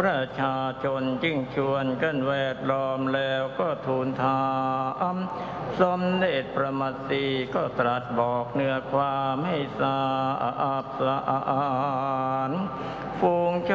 ประชาชนจึงชวนกันแวดล้อมแล้วก็ทูลถามสมเด็จพระมัตสีก็ตรัสบอกเนื้อความให้ทราบฝูง